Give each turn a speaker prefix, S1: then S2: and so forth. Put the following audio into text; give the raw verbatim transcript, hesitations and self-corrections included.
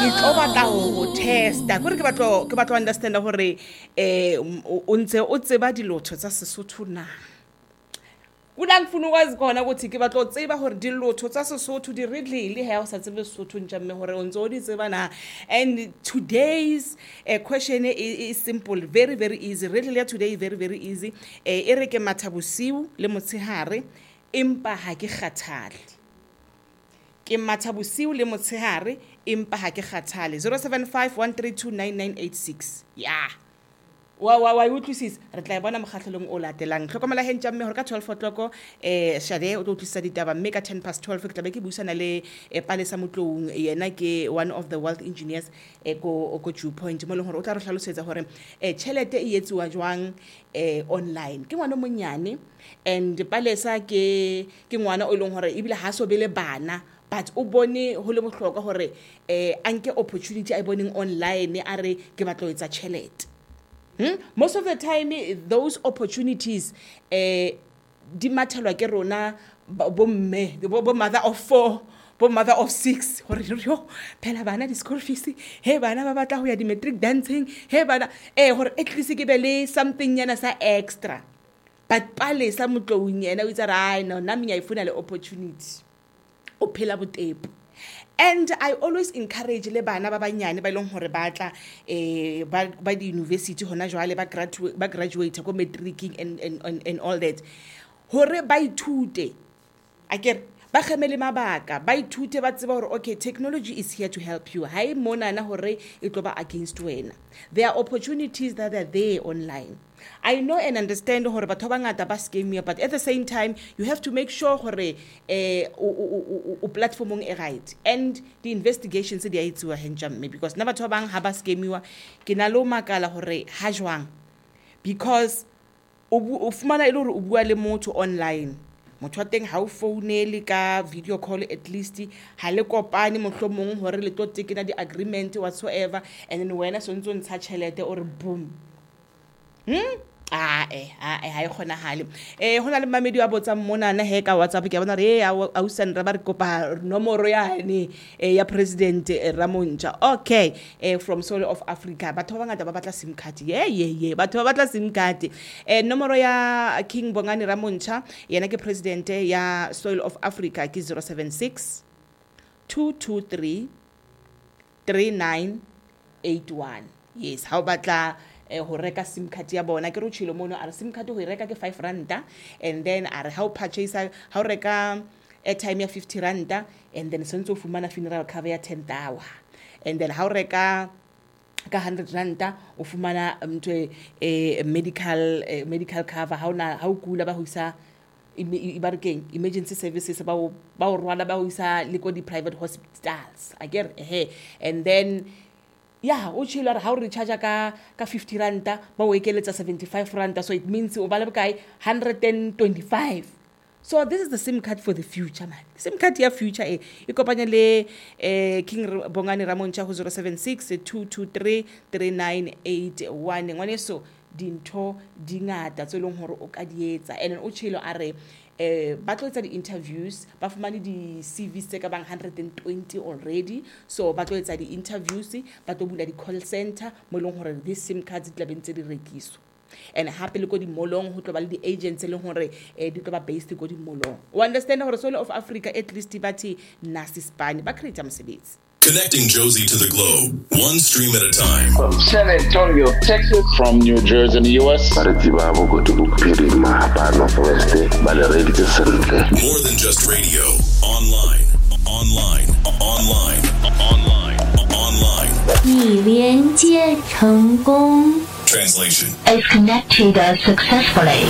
S1: ke tlo batla go testa gore ke batlo ke batlo understand gore eh o ntse o tseba dilotho tsa Sesotho na Una ngifuna ukwazi khona ukuthi ke batlo tseba gore dilotho tsa Sesotho di ridlile ha o sa tsebe Sesotho njamme gore o ntse o di tseba na. And today's uh, question is, is simple, very very easy. Ridlile today very very easy. Eh e re ke mathabosiu le motshehare empa ha ke kgathale. Ke mathabosiu le motshehare empa ha ke kgathale. zero seven five one three two nine nine eight six. Yeah. wa wa wa utlwisisa re tla bona mokgatlhelong o latelang tlhokomela hentja mme hore ka twelve o'clock eh Shade o tlo tlisa ditaba mme ka ten past twelve ke tla be ke buisana le Palesa Motloung yena ke one of the wealth engineers e go go Jew Point mo leng hore o tla re hlalosetsa hore eh chelete e etsuwa jwang eh online ke ngwana monyane and Palesa ke ke ngwana o leng hore ebile ha so bele bana but o bone ho le bohlokwa hore eh anke opportunity I boning online a re ke batlo etsa chelete. Hmm? Most of the time those opportunities eh di mathelwa ke rona bo mme bo mother of four bo mother of six hore yo phela bana di school fees he bana ba batla ho ya di matric dancing he bana eh hore at least ke be le something yana sa extra but Palesa Motloung yena o itse ra no na minya ifuna le opportunity o phela botepo. And I always encourage le bana ba banyane ba ilong hore batla eh ba ba di university hona jwale ba graduate ba graduate go matricing and and and all that hore ba ithute akere ba kgemele mabaka ba ithute ba tseba hore okay technology is here to help you hai mona na hore e tlo ba against wena. There are opportunities that are there online. I know and understand hore batho ba ngata ba scam, but at the same time you have to make sure hore eh o platformong e right and the investigations di a etsuwa henjamme because na batho ba bang ha ba scamiwa ke na lo makala hore ha jwang because o fumana ile hore o bua le motho online motho wa teng ha o founele ka video call at least ha le kopane mohlomong hore le tlo tekena di agreement whatsoever and then wena so ntse o ntsha chelete or boom. Hmm? Ah eh ah eh ha e khona hale eh hona le mamedi wa botsa mona na he ka WhatsApp ke bona re ya au sendra ba re kopa nomoro ya ne ya president Ramonja. Okay eh from Soil of Africa batho ba ngata ba batla sim card ye ye ye batho ba batla sim card eh nomoro ya King Bongani Ramonja yena ke president ya Soil of Africa ke zero seven six two two three three nine eight one. Yes how batla eh ho reka sim card ya bona ke ro tshilo mono a sim card ho reka ke five rand and then a how purchase how reka airtime ya fifty rand and then sentse o fumana funeral cover ya ten hour and then how reka ka one hundred rand o fumana mtwe eh medical eh, medical cover how na how kula ba ho isa ibarkeng emergency services ba ba rwala ba ho isa le ko di private hospitals I get eh and then yeah o chila how recharge ka ka fifty rand ba o ekeletsa seventy-five rand so it means o ba le bokae one hundred twenty-five. So this is the SIM card for the future man. SIM card ya future e e kopanya le eh King Bongani Ramonja ho zero seven six two two three three nine eight one ngwane so dintho dingata tse leng hore o ka dietsa and o chilo are eh ba tloetsa di interviews ba fumane di C Vs tse ka bang one hundred twenty already so ba tloetsa di interviews ba tlo bula di call center mo leng hore this SIM cards di tla bentse di rekiswa and happy le go di molong ho tlo ba le di agents le hore eh di tlo ba based go di molong. O understand hore Soil of Africa at least bathi nasi Spain ba create mosebetsi.
S2: Connecting Josie to the globe, one stream at a time.
S3: From San Antonio, Texas. From New Jersey in the U S.
S2: More than just radio. Online, online, online, online, online.
S4: 已连接成功
S2: Translation
S4: is connected successfully.